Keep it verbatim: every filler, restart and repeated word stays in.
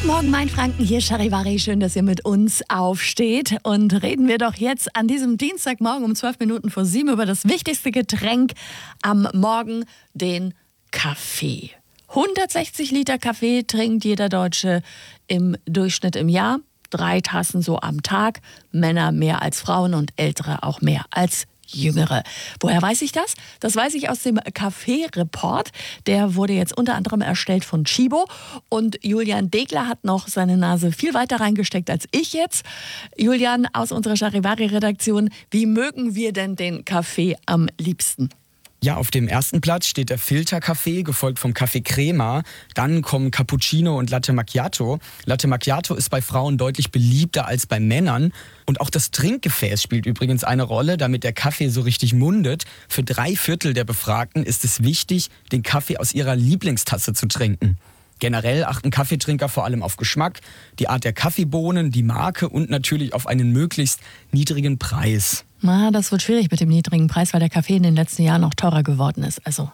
Guten Morgen, mein Franken, hier Charivari. Schön, dass ihr mit uns aufsteht. Und reden wir doch jetzt an diesem Dienstagmorgen um zwölf Minuten vor sieben über das wichtigste Getränk am Morgen, den Kaffee. hundertsechzig Liter Kaffee trinkt jeder Deutsche im Durchschnitt im Jahr. Drei Tassen so am Tag. Männer mehr als Frauen und Ältere auch mehr als Jüngere. Woher weiß ich das? Das weiß ich aus dem Kaffee-Report. Der wurde jetzt unter anderem erstellt von Chibo. Und Julian Degler hat noch seine Nase viel weiter reingesteckt als ich jetzt. Julian, aus unserer Charivari-Redaktion, wie mögen wir denn den Kaffee am liebsten? Ja, auf dem ersten Platz steht der Filterkaffee, gefolgt vom Kaffee Crema. Dann kommen Cappuccino und Latte Macchiato. Latte Macchiato ist bei Frauen deutlich beliebter als bei Männern. Und auch das Trinkgefäß spielt übrigens eine Rolle, damit der Kaffee so richtig mundet. Für drei Viertel der Befragten ist es wichtig, den Kaffee aus ihrer Lieblingstasse zu trinken. Generell achten Kaffeetrinker vor allem auf Geschmack, die Art der Kaffeebohnen, die Marke und natürlich auf einen möglichst niedrigen Preis. Na, das wird schwierig mit dem niedrigen Preis, weil der Kaffee in den letzten Jahren noch teurer geworden ist. Also